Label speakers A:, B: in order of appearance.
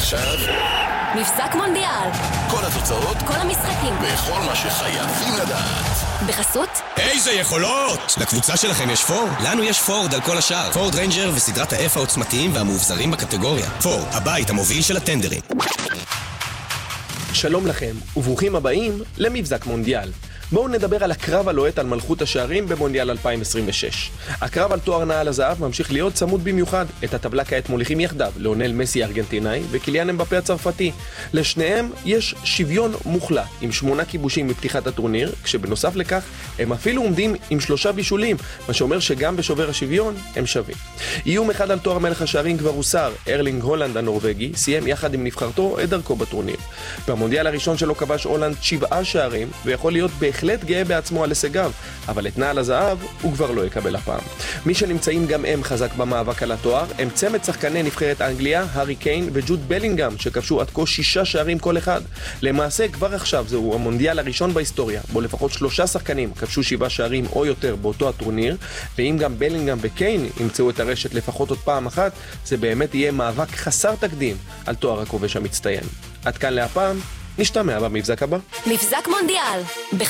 A: ועכשיו
B: מבזק מונדיאל.
A: כל התוצאות,
B: כל המשחקים.
A: וכל מה שחייבים לדעת.
B: בחסות?
C: איזה יכולות! לקבוצה שלכם יש פורד? לנו יש פורד על כל השאר. פורד ריינג'ר וסדרת ה-F העוצמתיים והמאובזרים בקטגוריה. פורד, הבית המוביל של הטנדרים.
D: שלום לכם, וברוכים הבאים למבזק מונדיאל. בואו נדבר על הקרב הלוהט על מלכות השערים במונדיאל 2026. הקרב על תואר נעל הזהב ממשיך להיות צמוד במיוחד. את הטבלה כעת מוליכים יחדיו ליונל מסי הארגנטינאי וקיליאן אמבפה הצרפתי. לשניהם יש שוויון מוחלט עם 8 כיבושים מפתיחת הטורניר, כשבנוסף לכך הם אפילו עומדים עם 3 בישולים, מה שאומר שגם בשובר השוויון הם שווים. איום אחד על תואר מלך השערים כבר הוסר. ארלינג הולנד הנורווגי סיים יחד עם נבחרתו את דרכו בטורניר. במונדיאל הראשון שלו כבש הולנד 7 שערים, ויכול להיות בהחלט גאה בעצמו על הישגיו, אבל את נעל הזהב הוא כבר לא יקבל הפעם. מי שנמצאים גם הם חזק במאבק על התואר הם צמד שחקני נבחרת אנגליה, הארי קיין וג'וד בלינגהאם, שכבשו עד כה 6 שערים כל אחד. למעשה כבר עכשיו זהו המונדיאל הראשון בהיסטוריה בו לפחות 3 שחקנים כבשו 7 שערים או יותר באותו הטורניר, ואם גם בלינגהאם וקיין ימצאו את הרשת לפחות עוד פעם אחת, זה באמת יהיה מאבק חסר תקדים על תואר הכובש המצטיין. עד כאן להפעם, נשתמע במבזק הבא.
B: מבזק מונדיאל.